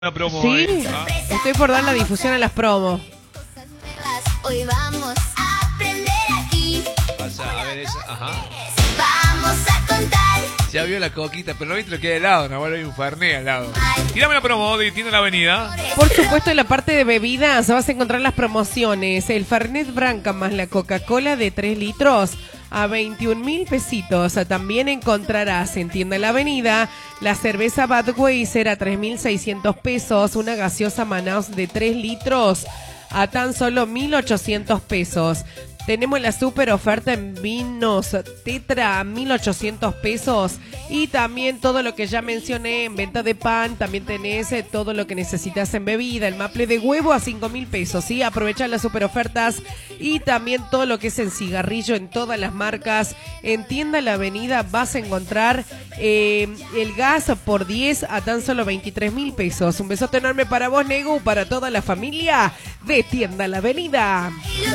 Una promo, Sí, estoy por dar la difusión a las promos. Hoy vamos a aprender aquí. Pasa, a ver esa, ajá. Vamos a contar. Ya vio la coquita, pero no viste lo que hay al lado, no, hay un Fernet al lado. Tirame la promo de Tienda La Avenida. Por supuesto, en la parte de bebidas vas a encontrar las promociones. El Fernet Branca más la Coca-Cola de 3 litros a 21.000 pesitos. También encontrarás en Tienda La Avenida la cerveza Budweiser a 3.600 pesos. Una gaseosa Manaus de 3 litros a tan solo 1.800 pesos. Tenemos la super oferta en vinos Tetra a 1.800 pesos. Y también todo lo que ya mencioné en venta de pan. También tenés todo lo que necesitas en bebida. El maple de huevo a 5.000 pesos. ¿Sí? Aprovecha las super ofertas. Y también todo lo que es en cigarrillo en todas las marcas. En Tienda La Avenida vas a encontrar el gas por 10 a tan solo 23.000 pesos. Un besote enorme para vos, Negu, para toda la familia de Tienda La Avenida.